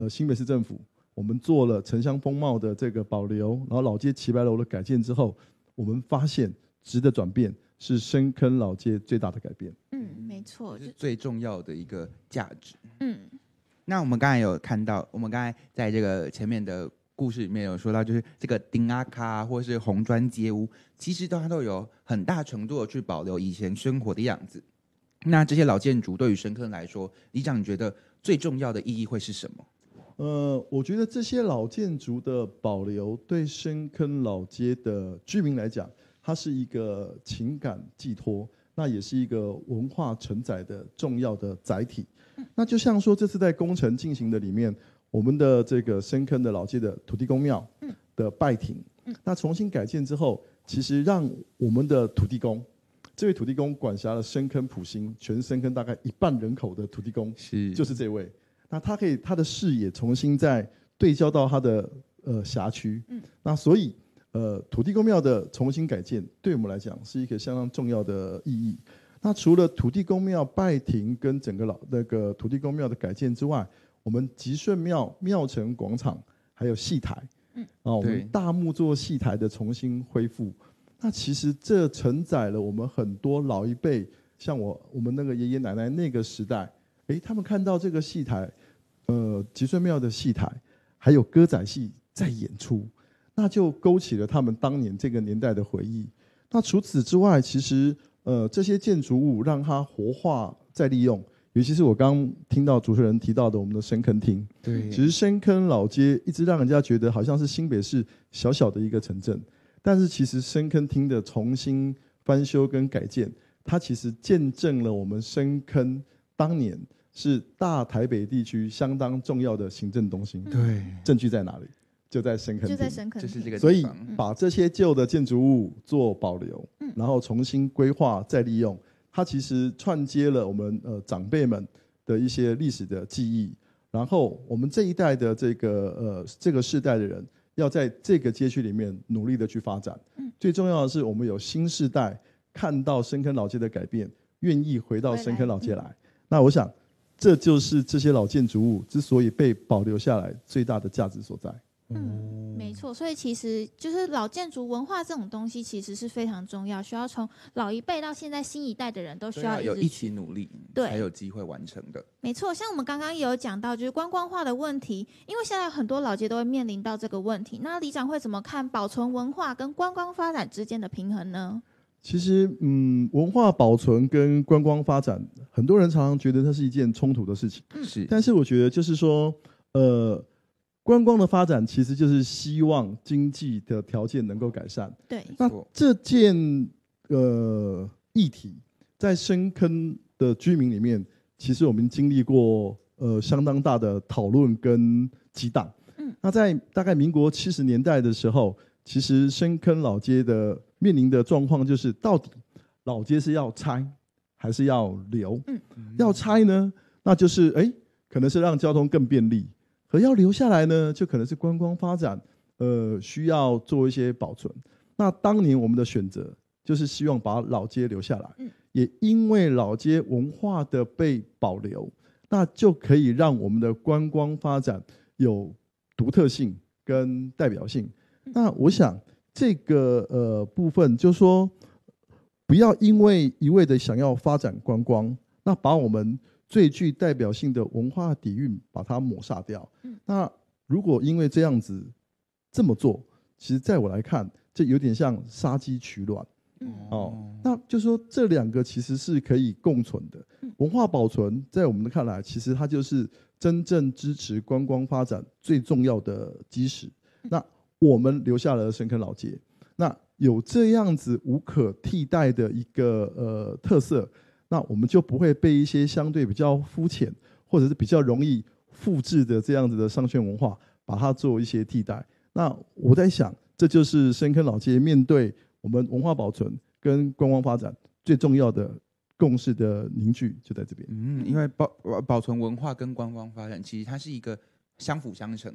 新北市政府，我们做了城乡风貌的这个保留，然后老街齐白楼的改建之后，我们发现质的转变是深坑老街最大的改变。 没错， 是最重要的一个价值。 那我们刚才有看到，我们刚才在这个前面的故事里面有说到，就是这个丁阿卡或是红砖街屋，其实它都有很大程度的去保留以前生活的样子。那这些老建筑对于深坑来说，里长你觉得最重要的意义会是什么？ 我觉得这些老建筑的保留，对深坑老街的居民来讲，它是一个情感寄托，那也是一个文化承载的重要的载体。那就像说这次在工程进行的里面，我们的这个深坑的老街的土地公庙的拜亭，那重新改建之后，其实让我们的土地公，这位土地公管辖了深坑埔心，全深坑大概1半人口的土地公，就是这位。那他可以他的视野重新再对焦到他的辖区，那所以土地公庙的重新改建对我们来讲是一个相当重要的意义。那除了土地公庙拜亭跟整个那个土地公庙的改建之外，我们吉顺庙庙城广场还有戏台，我们大木作戏台的重新恢复，那其实这承载了我们很多老一辈，像我们那个爷爷奶奶那个时代，他们看到这个戏台，吉顺庙的戏台，还有歌仔戏在演出，那就勾起了他们当年这个年代的回忆。那除此之外，其实这些建筑物让它活化再利用，尤其是我刚听到主持人提到的我们的深坑厅， 对， 其实深坑老街一直让人家觉得好像是新北市小小的一个城镇，但是其实深坑厅的重新翻修跟改建，它其实见证了我们深坑当年是大台北地区相当重要的行政中心。 对， 证据在哪里？就在深坑厅， 就是这个地方。 所以把这些旧的建筑物做保留，然后重新规划再利用，它其实串接了我们长辈们的一些历史的记忆，然后我们这一代的这个世代的人，要在这个街区里面努力的去发展。最重要的是，我们有新世代看到深坑老街的改变，愿意回到深坑老街来。那我想，这就是这些老建筑物之所以被保留下来最大的价值所在。 没错，所以其实就是老建筑文化这种东西，其实是非常重要，需要从老一辈到现在新一代的人都需要一起努力，才有机会完成的。 没错，像我们刚刚也有讲到，就是观光化的问题，因为现在很多老街都会面临到这个问题。那里长会怎么看保存文化跟观光发展之间的平衡呢？ 其实，文化保存跟观光发展，很多人常常觉得它是一件冲突的事情。 是， 但是我觉得就是说，观光的发展其实就是希望经济的条件能够改善。 对， 那这件议题在深坑的居民里面，其实我们经历过相当大的讨论跟激荡。那在大概民国70年代的时候，其实深坑老街的面临的状况就是，到底老街是要拆还是要留？要拆呢，那就是可能是让交通更便利。可要留下来呢，就可能是观光发展，需要做一些保存。那当年我们的选择就是希望把老街留下来，也因为老街文化的被保留，那就可以让我们的观光发展有独特性跟代表性。那我想这个部分就是说，不要因为一味的想要发展观光，那把我们最具代表性的文化底蕴把它抹杀掉。那如果因为这样子这么做，其实在我来看，这有点像杀鸡取卵。那就是说这两个其实是可以共存的。文化保存在我们的看来，其实它就是真正支持观光发展最重要的基石。那我们留下了深坑老街，那有这样子无可替代的一个特色，那我们就不会被一些相对比较肤浅或者是比较容易复制的这样子的商圈文化把它做一些替代。那我在想，这就是深坑老街面对我们文化保存跟观光发展最重要的共识的凝聚，就在这边。 因为保存文化跟观光发展，其实它是一个相辅相成的。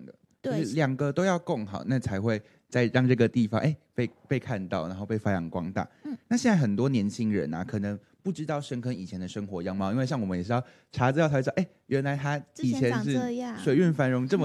对， 就是两个都要共好，那才会再让这个地方被看到，然后被发扬光大。那现在很多年轻人啊，可能不知道深坑以前的生活样貌，因为像我们也是要查资料才知道，原来他以前是水运繁荣这么